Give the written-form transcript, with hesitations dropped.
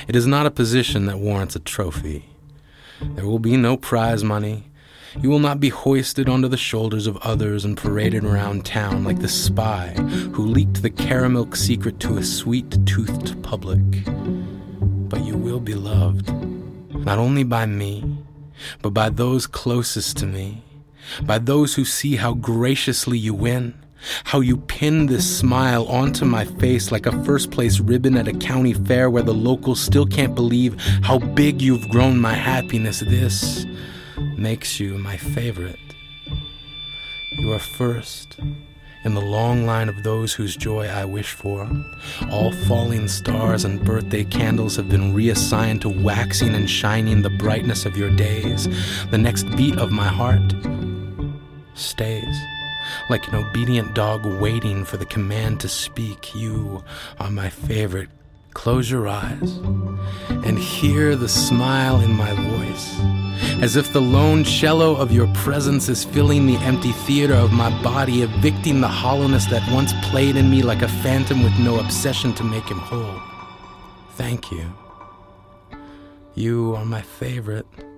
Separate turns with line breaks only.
It is not a position that warrants a trophy. There will be no prize money. You will not be hoisted onto the shoulders of others and paraded around town like the spy who leaked the caramel secret to a sweet-toothed public. But you will be loved, not only by me, but by those closest to me, by those who see how graciously you win, how you pin this smile onto my face like a first-place ribbon at a county fair where the locals still can't believe how big you've grown my happiness. This makes you my favorite. You are first in the long line of those whose joy I wish for. All falling stars and birthday candles have been reassigned to waxing and shining the brightness of your days. The next beat of my heart stays like an obedient dog waiting for the command to speak. You are my favorite. Close your eyes and hear the smile in my voice, as if the lone cello of your presence is filling the empty theater of my body, evicting the hollowness that once played in me like a phantom with no obsession to make him whole. Thank you. You are my favorite.